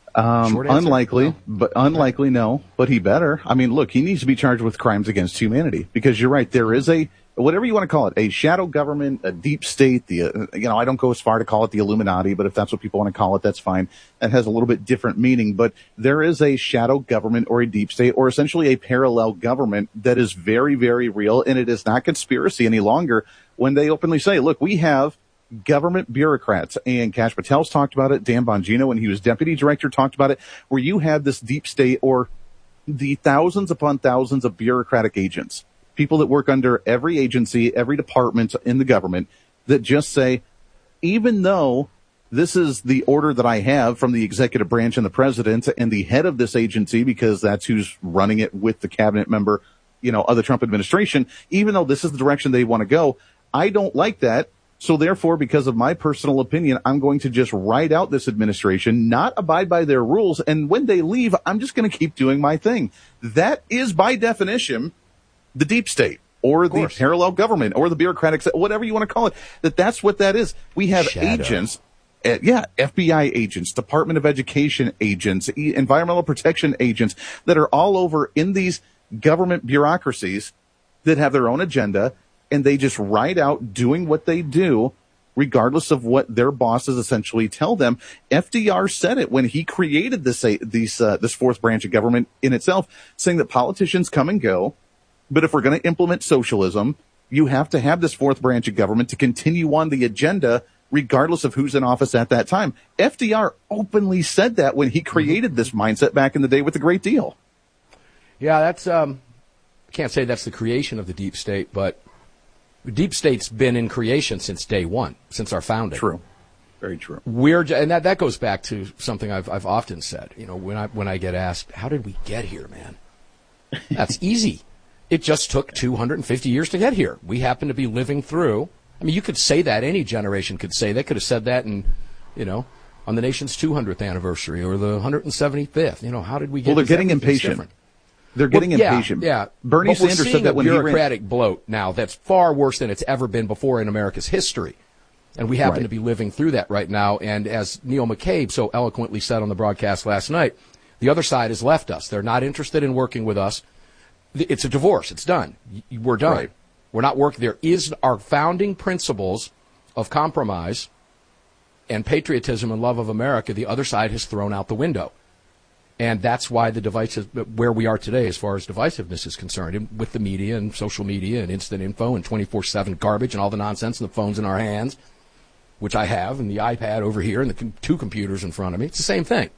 Um, Short answer, unlikely, no. but unlikely, no. But he better. I mean, look, he needs to be charged with crimes against humanity because you're right. There is a whatever you want to call it, a shadow government, a deep state. The uh, you know, I don't go as far to call it the Illuminati, but if that's what people want to call it, that's fine. That has a little bit different meaning. But there is a shadow government or a deep state or essentially a parallel government that is very, very real, and it is not conspiracy any longer when they openly say, "Look, we have." Government bureaucrats, and Kash Patel's talked about it. Dan Bongino, when he was deputy director, talked about it, where you have this deep state or the thousands upon thousands of bureaucratic agents, people that work under every agency, every department in the government that just say, even though this is the order that I have from the executive branch and the president and the head of this agency, because that's who's running it with the cabinet member, you know, of the Trump administration, even though this is the direction they want to go, I don't like that. So therefore, because of my personal opinion, I'm going to just write out this administration, not abide by their rules. And when they leave, I'm just going to keep doing my thing. That is by definition, the deep state or the parallel government or the bureaucratic, whatever you want to call it, that that's what that is. We have Shadow. agents. Uh, yeah, F B I agents, Department of Education agents, e- environmental protection agents that are all over in these government bureaucracies that have their own agenda. And they just ride out doing what they do, regardless of what their bosses essentially tell them. F D R said it when he created this uh, these, uh, this fourth branch of government in itself, saying that politicians come and go, but if we're going to implement socialism, you have to have this fourth branch of government to continue on the agenda, regardless of who's in office at that time. F D R openly said that when he created this mindset back in the day with the Great Deal. Yeah, that's um, can't say that's the creation of the deep state, but. The deep state's been in creation since day one, since our founding. True. Very true. We're, and that, that goes back to something I've, I've often said. You know, when I, when I get asked, how did we get here, man? That's easy. It just took two hundred fifty years to get here. We happen to be living through. I mean, you could say that. Any generation could say. They could have said that in, you know, on the nation's two hundredth anniversary or the one hundred seventy-fifth. You know, how did we get Well, they're getting impatient. Different? They're getting well, yeah, impatient. Yeah, Bernie but Sanders we're said seeing that a when he ran. bureaucratic bloat now that's far worse than it's ever been before in America's history, and we happen Right. to be living through that right now. And as Neil McCabe so eloquently said on the broadcast last night, the other side has left us. They're not interested in working with us. It's a divorce. It's done. We're done. Right. We're not working. There is our founding principles of compromise and patriotism and love of America. The other side has thrown out the window. And that's why the device is where we are today as far as divisiveness is concerned, and with the media and social media and instant info and twenty-four seven garbage and all the nonsense and the phones in our hands, which I have, and the iPad over here and the com- two computers in front of me. It's the same thing.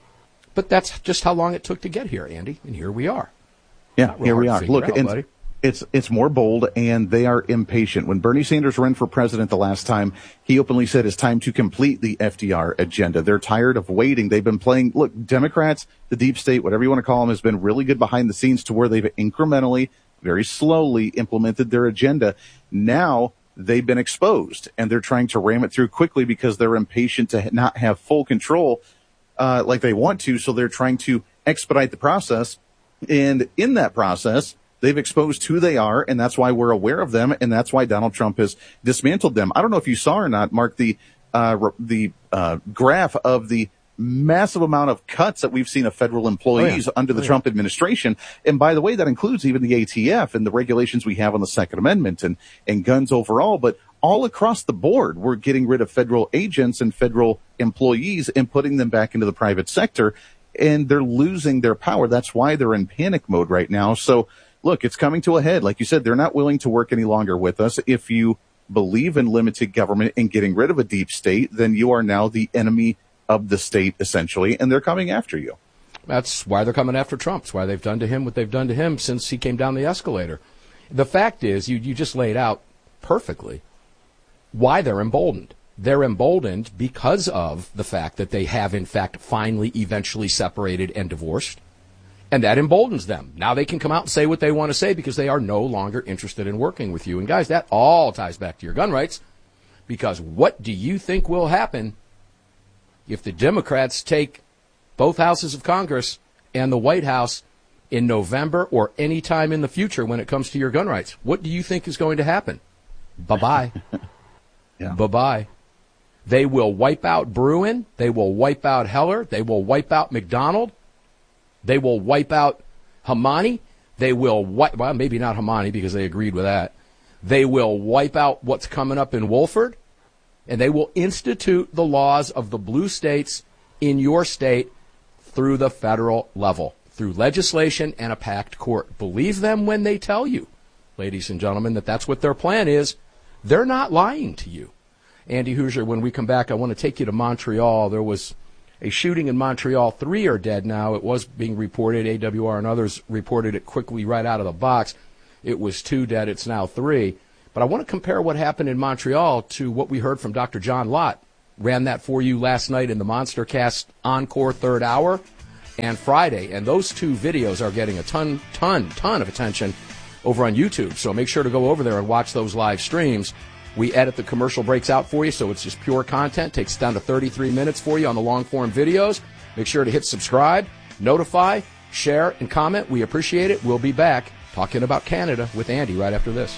But that's just how long it took to get here, Andy, and here we are. Yeah, here we are. Look, out, it's, buddy. it's it's more bold, and they are impatient. When Bernie Sanders ran for president the last time, he openly said it's time to complete the F D R agenda. They're tired of waiting. They've been playing. Look, Democrats, the deep state, whatever you want to call them, has been really good behind the scenes to where they've incrementally, very slowly implemented their agenda. Now they've been exposed, and they're trying to ram it through quickly because they're impatient to not have full control uh, like they want to. So they're trying to expedite the process. And in that process, they've exposed who they are, and that's why we're aware of them, and that's why Donald Trump has dismantled them. I don't know if you saw or not, Mark, the uh, the uh, graph of the massive amount of cuts that we've seen of federal employees Oh, yeah. under the Oh, yeah. Trump administration. And by the way, that includes even the A T F and the regulations we have on the Second Amendment and, and guns overall. But all across the board, we're getting rid of federal agents and federal employees and putting them back into the private sector. And they're losing their power. That's why they're in panic mode right now. So, look, it's coming to a head. Like you said, they're not willing to work any longer with us. If you believe in limited government and getting rid of a deep state, then you are now the enemy of the state, essentially, and they're coming after you. That's why they're coming after Trump. It's why they've done to him what they've done to him since he came down the escalator. The fact is, you, you just laid out perfectly why they're emboldened. They're emboldened because of the fact that they have, in fact, finally, eventually separated and divorced. And that emboldens them. Now they can come out and say what they want to say because they are no longer interested in working with you. And, guys, that all ties back to your gun rights. Because what do you think will happen if the Democrats take both houses of Congress and the White House in November or any time in the future when it comes to your gun rights? What do you think is going to happen? Bye-bye. Yeah. Bye-bye. They will wipe out Bruin. They will wipe out Heller. They will wipe out McDonald. They will wipe out Hamani. They will wipe, well, maybe not Hamani because they agreed with that. They will wipe out what's coming up in Wolford, and they will institute the laws of the blue states in your state through the federal level, through legislation and a packed court. Believe them when they tell you, ladies and gentlemen, that that's what their plan is. They're not lying to you. Andy Hoosier, when we come back, I want to take you to Montreal. There was a shooting in Montreal. Three are dead now. It was being reported. A W R and others reported it quickly right out of the box. It was two dead. It's now three. But I want to compare what happened in Montreal to what we heard from Doctor John Lott. Ran that for you last night in the MonsterCast Encore third hour and Friday. And those two videos are getting a ton, ton, ton of attention over on YouTube. So make sure to go over there and watch those live streams. We edit the commercial breaks out for you, so it's just pure content. Takes down to thirty-three minutes for you on the long-form videos. Make sure to hit subscribe, notify, share, and comment. We appreciate it. We'll be back talking about Canada with Andy right after this.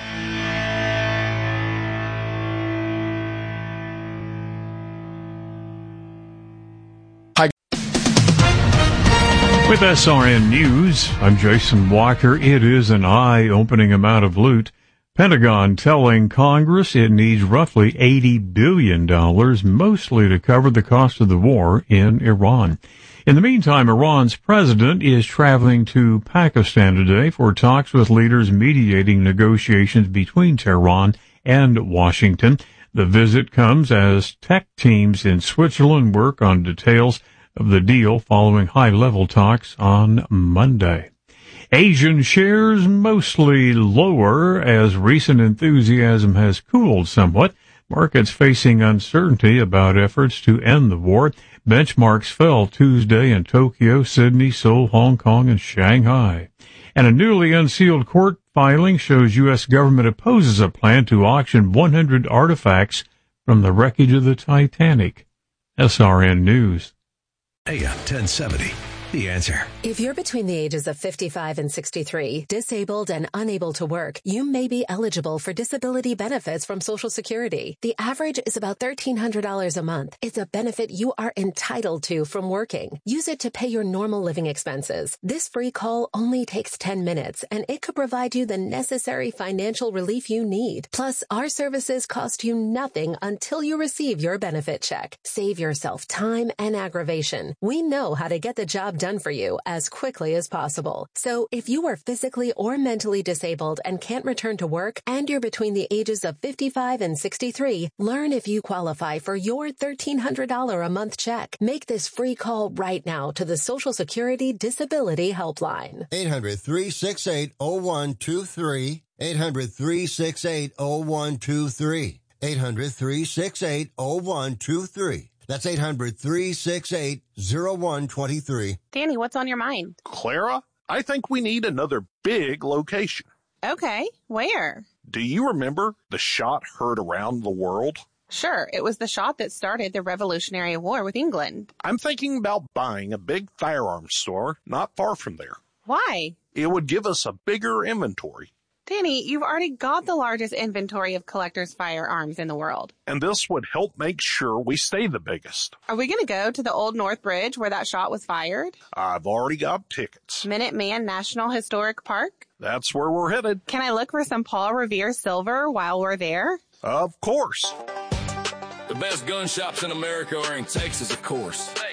With S R N News, I'm Jason Walker. It is an eye-opening amount of loot. Pentagon telling Congress it needs roughly eighty billion dollars, mostly to cover the cost of the war in Iran. In the meantime, Iran's president is traveling to Pakistan today for talks with leaders mediating negotiations between Tehran and Washington. The visit comes as tech teams in Switzerland work on details of the deal following high-level talks on Monday. Asian shares mostly lower as recent enthusiasm has cooled somewhat. Markets facing uncertainty about efforts to end the war. Benchmarks fell Tuesday in Tokyo, Sydney, Seoul, Hong Kong, and Shanghai. And a newly unsealed court filing shows U S government opposes a plan to auction one hundred artifacts from the wreckage of the Titanic. S R N News. A M ten seventy. The Answer. If you're between the ages of fifty-five and sixty-three, disabled and unable to work, you may be eligible for disability benefits from Social Security. The average is about thirteen hundred dollars a month. It's a benefit you are entitled to from working. Use it to pay your normal living expenses. This free call only takes ten minutes, and it could provide you the necessary financial relief you need. Plus, our services cost you nothing until you receive your benefit check. Save yourself time and aggravation. We know how to get the job done for you as quickly as possible. So if you are physically or mentally disabled and can't return to work, and you're between the ages of fifty-five and sixty-three, learn if you qualify for your thirteen hundred dollars a month check. Make this free call right now to the Social Security Disability Helpline. eight hundred, three six eight, oh one two three. eight hundred, three six eight, oh one two three. eight hundred, three six eight, oh one two three. That's eight hundred, three six eight, oh one two three. Danny, what's on your mind? Clara, I think we need another big location. Okay, where? Do you remember the shot heard around the world? Sure, it was the shot that started the Revolutionary War with England. I'm thinking about buying a big firearms store not far from there. Why? It would give us a bigger inventory. Danny, you've already got the largest inventory of collectors' firearms in the world. And this would help make sure we stay the biggest. Are we going to go to the Old North Bridge where that shot was fired? I've already got tickets. Minuteman National Historic Park? That's where we're headed. Can I look for some Paul Revere silver while we're there? Of course. The best gun shops in America are in Texas, of course.